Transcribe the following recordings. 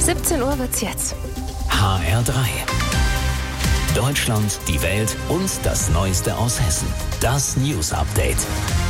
17 Uhr wird's jetzt. HR3. Deutschland, die Welt und das Neueste aus Hessen. Das News Update.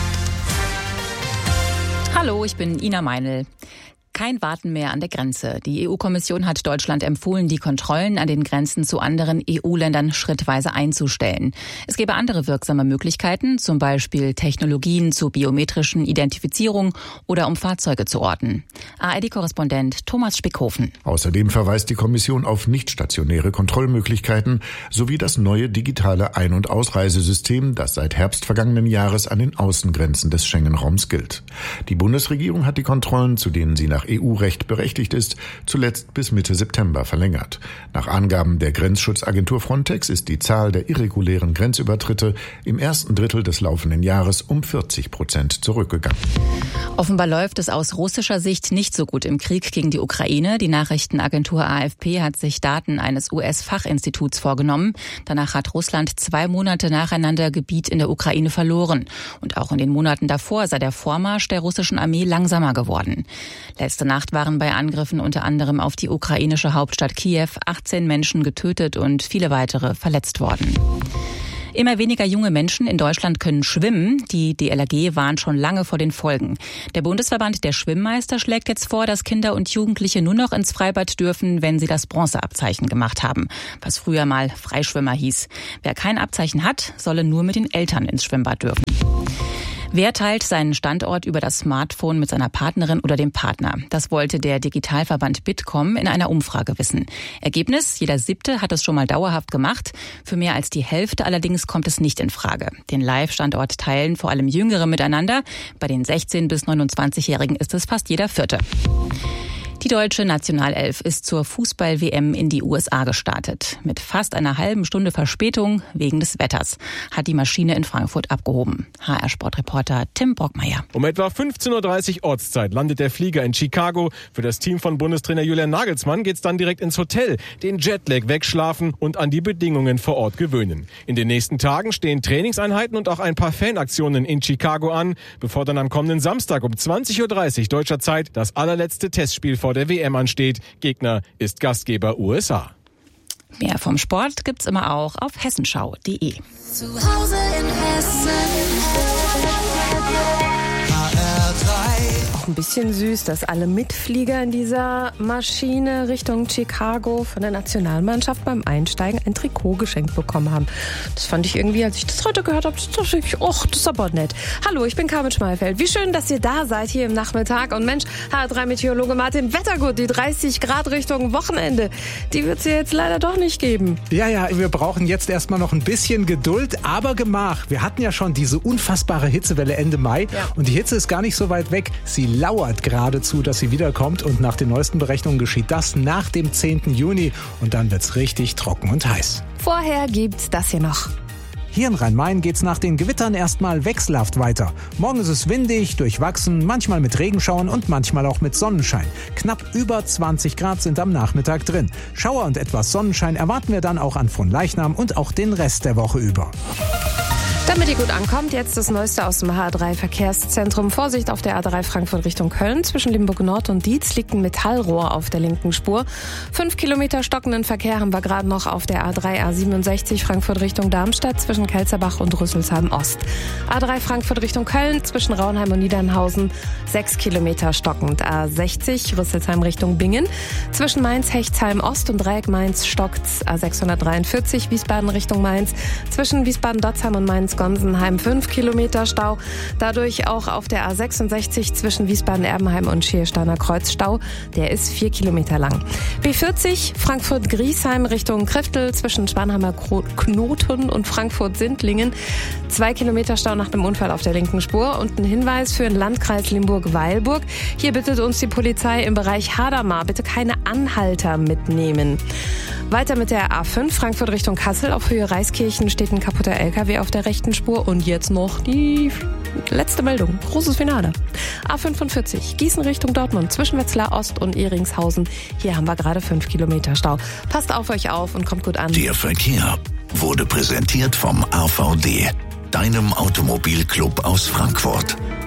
Hallo, ich bin Ina Meinl. Kein Warten mehr an der Grenze. Die EU-Kommission hat Deutschland empfohlen, die Kontrollen an den Grenzen zu anderen EU-Ländern schrittweise einzustellen. Es gäbe andere wirksame Möglichkeiten, zum Beispiel Technologien zur biometrischen Identifizierung oder um Fahrzeuge zu orten. ARD-Korrespondent Thomas Spickhofen. Außerdem verweist die Kommission auf nicht stationäre Kontrollmöglichkeiten sowie das neue digitale Ein- und Ausreisesystem, das seit Herbst vergangenen Jahres an den Außengrenzen des Schengen-Raums gilt. Die Bundesregierung hat die Kontrollen, zu denen sie nach EU-Recht berechtigt ist, zuletzt bis Mitte September verlängert. Nach Angaben der Grenzschutzagentur Frontex ist die Zahl der irregulären Grenzübertritte im ersten Drittel des laufenden Jahres um 40% zurückgegangen. Offenbar läuft es aus russischer Sicht nicht so gut im Krieg gegen die Ukraine. Die Nachrichtenagentur AFP hat sich Daten eines US-Fachinstituts vorgenommen. Danach hat Russland 2 Monate nacheinander Gebiet in der Ukraine verloren. Und auch in den Monaten davor sei der Vormarsch der russischen Armee langsamer geworden. Letzte Nacht waren bei Angriffen unter anderem auf die ukrainische Hauptstadt Kiew 18 Menschen getötet und viele weitere verletzt worden. Immer weniger junge Menschen in Deutschland können schwimmen. Die DLRG warnt schon lange vor den Folgen. Der Bundesverband der Schwimmmeister schlägt jetzt vor, dass Kinder und Jugendliche nur noch ins Freibad dürfen, wenn sie das Bronzeabzeichen gemacht haben, was früher mal Freischwimmer hieß. Wer kein Abzeichen hat, solle nur mit den Eltern ins Schwimmbad dürfen. Wer teilt seinen Standort über das Smartphone mit seiner Partnerin oder dem Partner? Das wollte der Digitalverband Bitkom in einer Umfrage wissen. Ergebnis: Jeder 7. hat es schon mal dauerhaft gemacht. Für mehr als die Hälfte allerdings kommt es nicht in Frage. Den Live-Standort teilen vor allem Jüngere miteinander. Bei den 16- bis 29-Jährigen ist es fast jeder 4. Die deutsche Nationalelf ist zur Fußball-WM in die USA gestartet. Mit fast einer halben Stunde Verspätung wegen des Wetters hat die Maschine in Frankfurt abgehoben. HR-Sportreporter Tim Brockmeier. Um etwa 15.30 Uhr Ortszeit landet der Flieger in Chicago. Für das Team von Bundestrainer Julian Nagelsmann geht's dann direkt ins Hotel, den Jetlag wegschlafen und an die Bedingungen vor Ort gewöhnen. In den nächsten Tagen stehen Trainingseinheiten und auch ein paar Fanaktionen in Chicago an, bevor dann am kommenden Samstag um 20.30 Uhr deutscher Zeit das allerletzte Testspiel vor der WM ansteht. Gegner ist Gastgeber USA. Mehr vom Sport gibt's immer auch auf hessenschau.de. Zu Hause in Hessen. Auch ein bisschen süß, dass alle Mitflieger in dieser Maschine Richtung Chicago von der Nationalmannschaft beim Einsteigen ein Trikot geschenkt bekommen haben. Das fand ich irgendwie, als ich das heute gehört habe, das dachte ich, das ist aber nett. Hallo, ich bin Carmen Schmalfeld. Wie schön, dass ihr da seid hier im Nachmittag. Und Mensch, HR3-Meteorologe Martin Wettergut, die 30 Grad Richtung Wochenende, die wird es jetzt leider doch nicht geben. Ja, wir brauchen jetzt erstmal noch ein bisschen Geduld, aber Gemach. Wir hatten ja schon diese unfassbare Hitzewelle Ende Mai und die Hitze ist gar nicht so weit weg. Sie lauert geradezu, dass sie wiederkommt und nach den neuesten Berechnungen geschieht das nach dem 10. Juni und dann wird's richtig trocken und heiß. Vorher gibt's das hier noch. Hier in Rhein-Main geht's nach den Gewittern erstmal wechselhaft weiter. Morgen ist es windig, durchwachsen, manchmal mit Regenschauern und manchmal auch mit Sonnenschein. Knapp über 20 Grad sind am Nachmittag drin. Schauer und etwas Sonnenschein erwarten wir dann auch an Fronleichnam und auch den Rest der Woche über. Damit ihr gut ankommt, jetzt das Neueste aus dem HR3-Verkehrszentrum. Vorsicht auf der A3 Frankfurt Richtung Köln. Zwischen Limburg Nord und Dietz liegt ein Metallrohr auf der linken Spur. 5 Kilometer stockenden Verkehr haben wir gerade noch auf der A3 A67 Frankfurt Richtung Darmstadt zwischen Kelzerbach und Rüsselsheim Ost. A3 Frankfurt Richtung Köln zwischen Raunheim und Niedernhausen 6 Kilometer stockend. A60 Rüsselsheim Richtung Bingen zwischen Mainz Hechtsheim Ost und Dreieck Mainz stockt's. A643 Wiesbaden Richtung Mainz zwischen Wiesbaden-Dotzheim und Mainz-Gonsenheim 5 Kilometer Stau. Dadurch auch auf der A66 zwischen Wiesbaden-Erbenheim und Schiersteiner Kreuz Stau. Der ist 4 Kilometer lang. B40 Frankfurt-Griesheim Richtung Kriftel zwischen Spanheimer Knoten und Frankfurt-Sindlingen. 2 Kilometer Stau nach dem Unfall auf der linken Spur. Und ein Hinweis für den Landkreis Limburg-Weilburg. Hier bittet uns die Polizei im Bereich Hadamar, bitte keine Anhalter mitnehmen. Weiter mit der A5 Frankfurt Richtung Kassel. Auf Höhe Reiskirchen steht ein kaputter LKW auf der rechten Spur. Und jetzt noch die letzte Meldung. Großes Finale. A45 Gießen Richtung Dortmund zwischen Wetzlar Ost und Ehringshausen. Hier haben wir gerade 5 Kilometer Stau. Passt auf euch auf und kommt gut an. Der Verkehr wurde präsentiert vom AVD, deinem Automobilclub aus Frankfurt.